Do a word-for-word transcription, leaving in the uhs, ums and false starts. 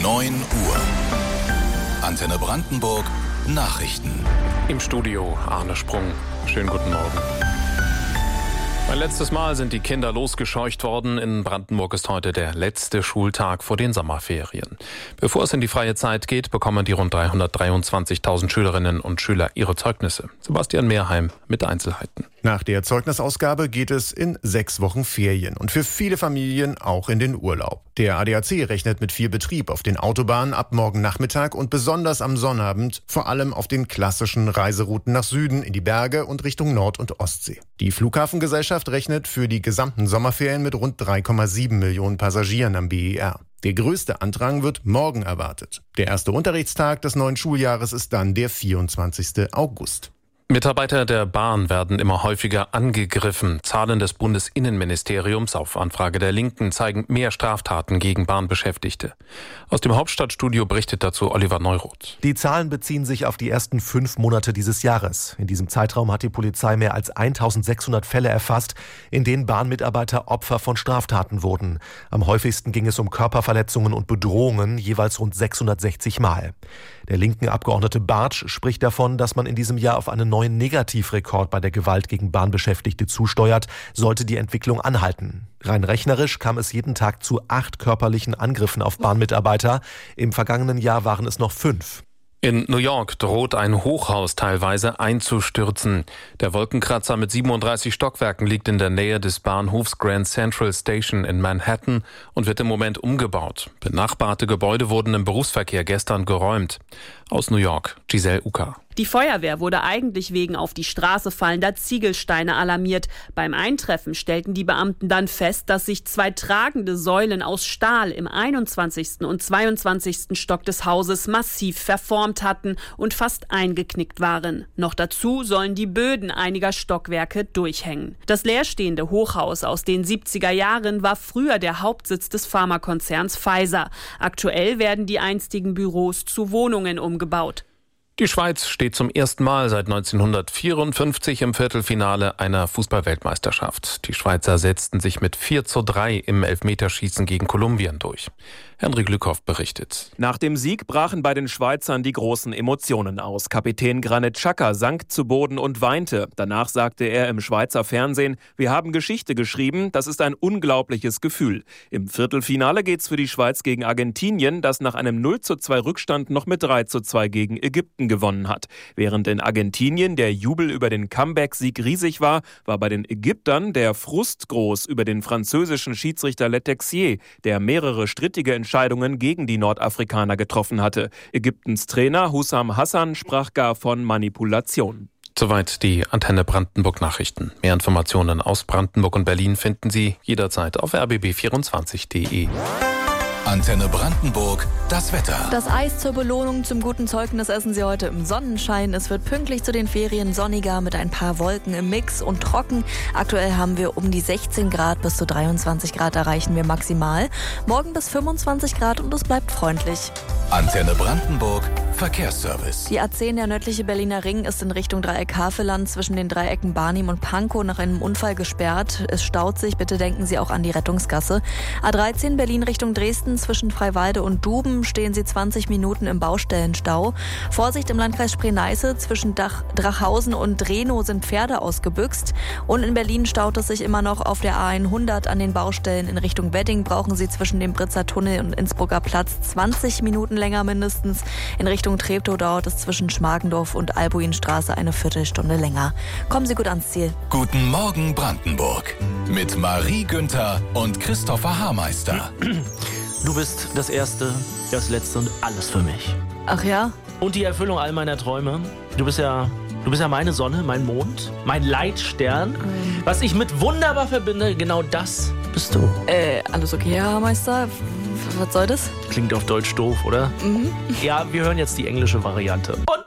neun Uhr. Antenne Brandenburg Nachrichten. Im Studio Arne Sprung. Schönen guten Morgen. Ein letztes Mal sind die Kinder losgescheucht worden. In Brandenburg ist heute der letzte Schultag vor den Sommerferien. Bevor es in die freie Zeit geht, bekommen die rund dreihundertdreiundzwanzigtausend Schülerinnen und Schüler ihre Zeugnisse. Sebastian Mehrheim mit Einzelheiten. Nach der Zeugnisausgabe geht es in sechs Wochen Ferien und für viele Familien auch in den Urlaub. Der A D A C rechnet mit viel Betrieb auf den Autobahnen ab morgen Nachmittag und besonders am Sonnabend, vor allem auf den klassischen Reiserouten nach Süden, in die Berge und Richtung Nord- und Ostsee. Die Flughafengesellschaft rechnet für die gesamten Sommerferien mit rund drei Komma sieben Millionen Passagieren am B E R. Der größte Andrang wird morgen erwartet. Der erste Unterrichtstag des neuen Schuljahres ist dann der vierundzwanzigsten August. Mitarbeiter der Bahn werden immer häufiger angegriffen. Zahlen des Bundesinnenministeriums auf Anfrage der Linken zeigen mehr Straftaten gegen Bahnbeschäftigte. Aus dem Hauptstadtstudio berichtet dazu Oliver Neuroth. Die Zahlen beziehen sich auf die ersten fünf Monate dieses Jahres. In diesem Zeitraum hat die Polizei mehr als eintausendsechshundert Fälle erfasst, in denen Bahnmitarbeiter Opfer von Straftaten wurden. Am häufigsten ging es um Körperverletzungen und Bedrohungen, jeweils rund sechshundertsechzig Mal. Der linken Abgeordnete Bartsch spricht davon, dass man in diesem Jahr auf einen neuen Negativrekord bei der Gewalt gegen Bahnbeschäftigte zusteuert, sollte die Entwicklung anhalten. Rein rechnerisch kam es jeden Tag zu acht körperlichen Angriffen auf Bahnmitarbeiter. Im vergangenen Jahr waren es noch fünf. In New York droht ein Hochhaus teilweise einzustürzen. Der Wolkenkratzer mit siebenunddreißig Stockwerken liegt in der Nähe des Bahnhofs Grand Central Station in Manhattan und wird im Moment umgebaut. Benachbarte Gebäude wurden im Berufsverkehr gestern geräumt. Aus New York, Giselle Uka. Die Feuerwehr wurde eigentlich wegen auf die Straße fallender Ziegelsteine alarmiert. Beim Eintreffen stellten die Beamten dann fest, dass sich zwei tragende Säulen aus Stahl im einundzwanzigsten und zweiundzwanzigsten Stock des Hauses massiv verformt hatten und fast eingeknickt waren. Noch dazu sollen die Böden einiger Stockwerke durchhängen. Das leerstehende Hochhaus aus den siebziger Jahren war früher der Hauptsitz des Pharmakonzerns Pfizer. Aktuell werden die einstigen Büros zu Wohnungen umgebaut. Die Schweiz steht zum ersten Mal seit neunzehnhundertvierundfünfzig im Viertelfinale einer Fußball-Weltmeisterschaft. Die Schweizer setzten sich mit vier zu drei im Elfmeterschießen gegen Kolumbien durch. Henry Glückhoff berichtet. Nach dem Sieg brachen bei den Schweizern die großen Emotionen aus. Kapitän Granit Xhaka sank zu Boden und weinte. Danach sagte er im Schweizer Fernsehen: Wir haben Geschichte geschrieben, das ist ein unglaubliches Gefühl. Im Viertelfinale geht's für die Schweiz gegen Argentinien, das nach einem null zu zwei Rückstand noch mit drei zu zwei gegen Ägypten gewonnen hat. Während in Argentinien der Jubel über den Comeback-Sieg riesig war, war bei den Ägyptern der Frust groß über den französischen Schiedsrichter Letexier, der mehrere strittige Entscheidungen gegen die Nordafrikaner getroffen hatte. Ägyptens Trainer Hussam Hassan sprach gar von Manipulation. Soweit die Antenne Brandenburg Nachrichten. Mehr Informationen aus Brandenburg und Berlin finden Sie jederzeit auf r b b vierundzwanzig punkt d e. Antenne Brandenburg, das Wetter. Das Eis zur Belohnung zum guten Zeugnis essen Sie heute im Sonnenschein. Es wird pünktlich zu den Ferien sonniger mit ein paar Wolken im Mix und trocken. Aktuell haben wir um die sechzehn Grad, bis zu dreiundzwanzig Grad erreichen wir maximal. Morgen bis fünfundzwanzig Grad und es bleibt freundlich. Antenne Brandenburg, Verkehrsservice. Die A zehn, der nördliche Berliner Ring, ist in Richtung Dreieck Havelland zwischen den Dreiecken Barnim und Pankow nach einem Unfall gesperrt. Es staut sich, bitte denken Sie auch an die Rettungsgasse. A dreizehn Berlin Richtung Dresden zwischen Freiwalde und Duben stehen Sie zwanzig Minuten im Baustellenstau. Vorsicht im Landkreis Spree-Neiße, zwischen Dach, Drachhausen und Drehnow sind Pferde ausgebüxt. Und in Berlin staut es sich immer noch auf der A hundert an den Baustellen in Richtung Wedding. Brauchen Sie zwischen dem Britzer Tunnel und Innsbrucker Platz zwanzig Minuten länger mindestens. In Richtung Treptow dauert es zwischen Schmargendorf und Albuinstraße eine Viertelstunde länger. Kommen Sie gut ans Ziel. Guten Morgen Brandenburg mit Marie Günther und Christopher Haarmeister. Du bist das Erste, das Letzte und alles für mich. Ach ja? Und die Erfüllung all meiner Träume. Du bist ja, du bist ja meine Sonne, mein Mond, mein Leitstern. Mhm. Was ich mit wunderbar verbinde, genau das bist du. Äh, alles okay, Herr Haarmeister? Was soll das? Klingt auf Deutsch doof, oder? Mhm. Ja, wir hören jetzt die englische Variante. Und